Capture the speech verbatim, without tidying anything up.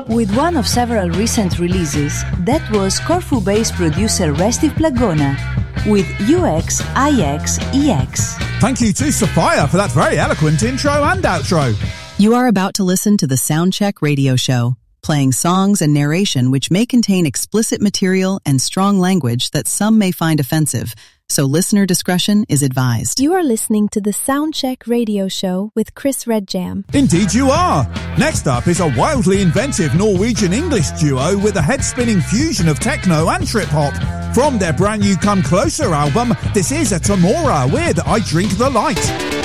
With one of several recent releases, that was Corfu-based producer Restive Plagona with U X I X E X. Thank you to Sophia for that very eloquent intro and outro. You are about to listen to the Soundcheck Radio Show, playing songs and narration which may contain explicit material and strong language that some may find offensive, so listener discretion is advised. You are listening to the Soundcheck Radio Show with Chris Redjam. Indeed you are. Next up is a wildly inventive Norwegian-English duo with a head-spinning fusion of techno and trip-hop. From their brand new Come Closer album, this is a Tamora with I Drink the Light.